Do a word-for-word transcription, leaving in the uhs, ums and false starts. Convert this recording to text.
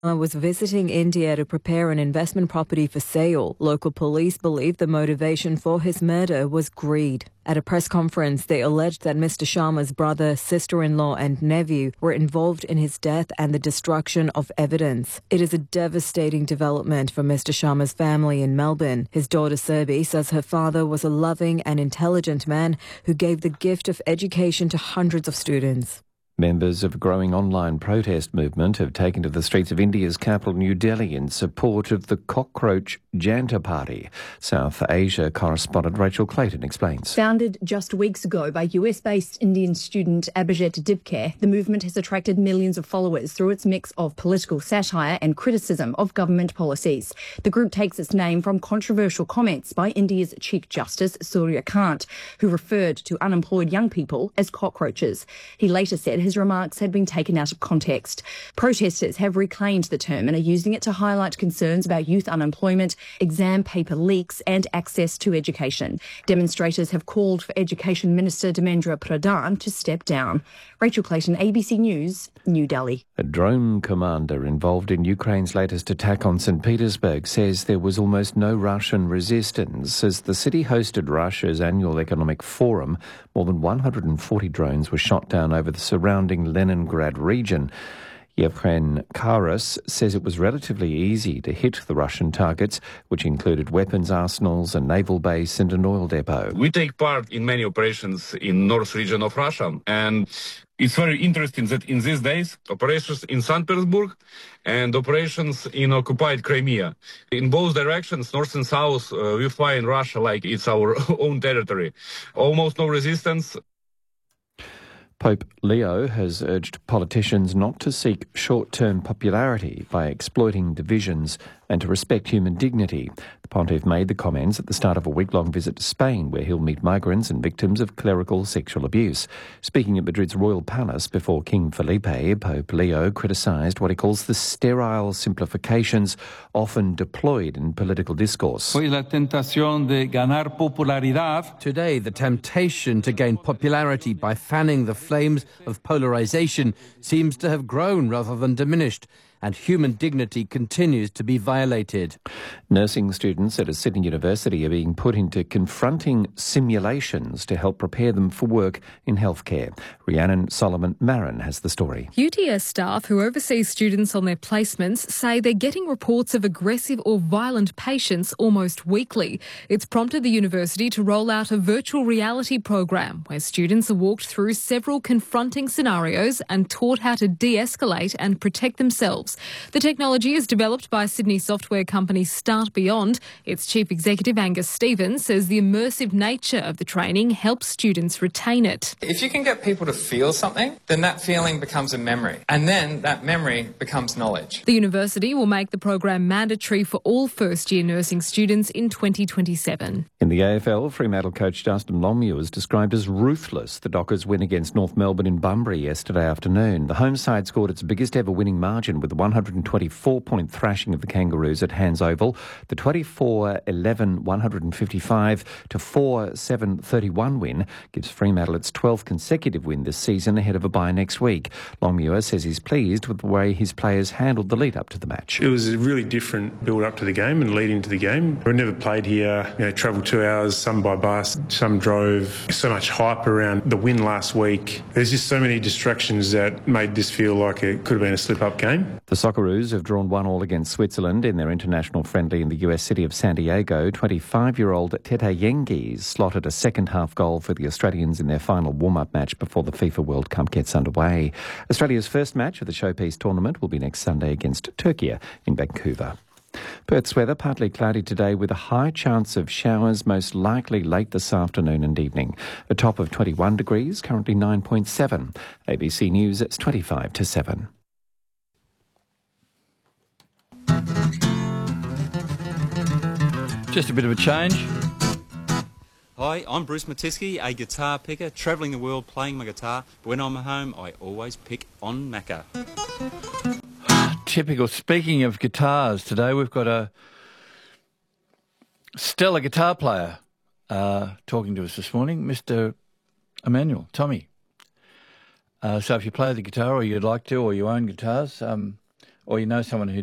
was visiting India to prepare an investment property for sale. Local police believe the motivation for his murder was greed. At a press conference, they alleged that Mister Sharma's brother, sister-in-law and nephew were involved in his death and the destruction of evidence. It is a devastating development for Mister Sharma's family in Melbourne. His daughter Serbi says her father was a loving and intelligent man who gave the gift of education to hundreds of students. Members of a growing online protest movement have taken to the streets of India's capital, New Delhi, in support of the Cockroach Janta Party. South Asia correspondent Rachel Clayton explains. Founded just weeks ago by U S-based Indian student Abhijit Dibke, the movement has attracted millions of followers through its mix of political satire and criticism of government policies. The group takes its name from controversial comments by India's Chief Justice Surya Kant, who referred to unemployed young people as cockroaches. He later said his remarks had been taken out of context. Protesters have reclaimed the term and are using it to highlight concerns about youth unemployment, exam paper leaks and access to education. Demonstrators have called for Education Minister Dharmendra Pradhan to step down. Rachel Clayton, A B C News, New Delhi. A drone commander involved in Ukraine's latest attack on Saint Petersburg says there was almost no Russian resistance. As the city hosted Russia's annual economic forum, more than one hundred forty drones were shot down over the surrounding Leningrad region. Yevhen Karas says it was relatively easy to hit the Russian targets, which included weapons arsenals, a naval base and an oil depot. We take part in many operations in north region of Russia, and it's very interesting that in these days, operations in Saint Petersburg and operations in occupied Crimea. In both directions, north and south, uh, we fly in Russia like it's our own territory. Almost no resistance. Pope Leo has urged politicians not to seek short-term popularity by exploiting divisions and to respect human dignity. The pontiff made the comments at the start of a week-long visit to Spain, where he'll meet migrants and victims of clerical sexual abuse. Speaking at Madrid's Royal Palace before King Felipe, Pope Leo criticised what he calls the sterile simplifications often deployed in political discourse. Today, the temptation to gain popularity by fanning the flames of polarisation seems to have grown rather than diminished, and human dignity continues to be violated. Nursing students at a Sydney university are being put into confronting simulations to help prepare them for work in healthcare. Rhiannon Solomon-Marin has the story. U T S staff who oversee students on their placements say they're getting reports of aggressive or violent patients almost weekly. It's prompted the university to roll out a virtual reality program where students are walked through several confronting scenarios and taught how to de-escalate and protect themselves. The technology is developed by Sydney software company Start Beyond. Its chief executive Angus Stevens says the immersive nature of the training helps students retain it. If you can get people to feel something, then that feeling becomes a memory, and then that memory becomes knowledge. The university will make the program mandatory for all first-year nursing students in twenty twenty-seven. In the A F L, Fremantle coach Justin Longmuir was described as ruthless. The Dockers' win against North Melbourne in Bunbury yesterday afternoon. The home side scored its biggest ever winning margin with a one hundred twenty-four point thrashing of the Kangaroos at Hands Oval. The twenty-four eleven one fifty-five to four seven thirty-one win gives Fremantle its twelfth consecutive win this season ahead of a bye next week. Longmuir says he's pleased with the way his players handled the lead up to the match. It was a really different build up to the game and lead into the game. We've never played here, you know, travelled two hours, some by bus, some drove. So much hype around the win last week. There's just so many distractions that made this feel like it could have been a slip-up game. The Socceroos have drawn one all against Switzerland in their international friendly in the U S city of San Diego. twenty-five-year-old Tete Yengi slotted a second-half goal for the Australians in their final warm-up match before the FIFA World Cup gets underway. Australia's first match of the Showpiece tournament will be next Sunday against Turkey in Vancouver. Perth's weather partly cloudy today with a high chance of showers, most likely late this afternoon and evening. A top of twenty-one degrees, currently nine point seven. A B C News, it's twenty-five to seven. Just a bit of a change. Hi, I'm Bruce Matisky, a guitar picker, travelling the world playing my guitar. But when I'm at home, I always pick on Macca. Typical. Speaking of guitars, today we've got a stellar guitar player uh, talking to us this morning, Mister Emmanuel, Tommy. Uh, so if you play the guitar or you'd like to, or you own guitars, um, or you know someone who